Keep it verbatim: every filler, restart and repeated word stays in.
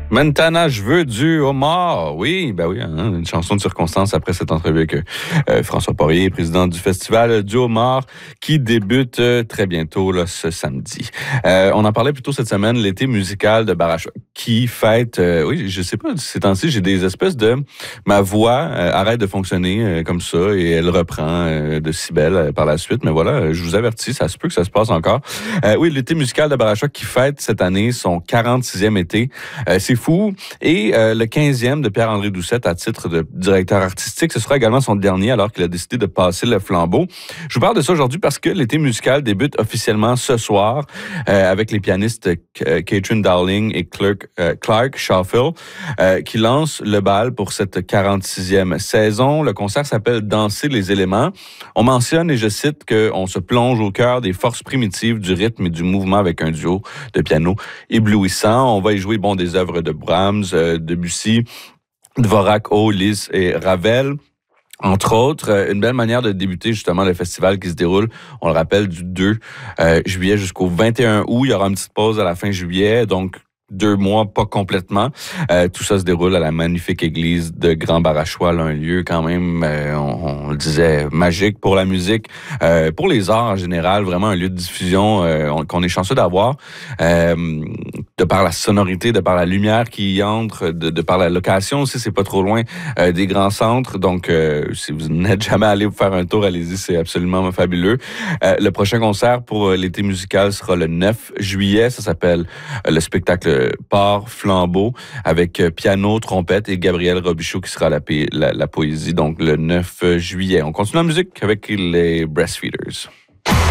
Montana, je veux du homard. Oui, ben oui, hein, une chanson de circonstance après cette entrevue avec euh, François Poirier, président du Festival du homard, qui débute euh, très bientôt, là, ce samedi. Euh, on en parlait plus tôt cette semaine, l'été musical de Barachois, qui fête, euh, oui, je sais pas, ces temps-ci, j'ai des espèces de... Ma voix euh, arrête de fonctionner euh, comme ça et elle reprend euh, de si belle euh, par la suite. Mais voilà, je vous avertis, ça se peut que ça se passe encore. Euh, oui, l'été musical de Barachois qui fête cette année son quarante-sixième été. Euh, c'est fou. Et euh, le quinzième de Pierre-André Doucette à titre de directeur artistique. Ce sera également son dernier alors qu'il a décidé de passer le flambeau. Je vous parle de ça aujourd'hui parce que l'été musical débute officiellement ce soir euh, avec les pianistes euh, Catherine Dowling et Clark, euh, Clark Shawfield euh, qui lancent le bal pour cette quarante-sixième saison. Le concert s'appelle Danser les éléments. On mentionne, et je cite, qu'on se plonge au cœur des forces primitives du rythme et du mouvement avec un duo de piano éblouissant. On va y jouer bon, des œuvres de Brahms, euh, Debussy, Dvorak, O, Liszt et Ravel. Entre autres, une belle manière de débuter justement le festival qui se déroule, on le rappelle, du deux euh, juillet jusqu'au vingt et un août. Il y aura une petite pause à la fin juillet, donc deux mois, pas complètement. Euh, tout ça se déroule à la magnifique église de Grand Barachois, là, un lieu quand même, euh, on, on le disait, magique pour la musique, euh, pour les arts en général, vraiment un lieu de diffusion euh, on, qu'on est chanceux d'avoir, euh, de par la sonorité, de par la lumière qui y entre, de, de par la location aussi, c'est pas trop loin euh, des grands centres, donc euh, si vous n'êtes jamais allé vous faire un tour, allez-y, c'est absolument fabuleux. Euh, le prochain concert pour l'été musical sera le neuf juillet, ça s'appelle euh, le spectacle Part Flambeau avec piano, trompette et Gabriel Robichaud qui sera à la, la, la poésie, donc le neuf juillet. On continue la musique avec les Breastfeeders.